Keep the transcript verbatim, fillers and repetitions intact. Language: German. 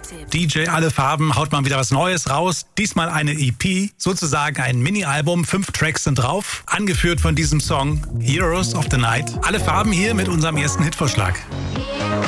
D J Alle Farben haut mal wieder was Neues raus. Diesmal eine E P, sozusagen ein Mini-Album. Fünf Tracks sind drauf, angeführt von diesem Song Heroes of the Night. Alle Farben hier mit unserem ersten Hitvorschlag.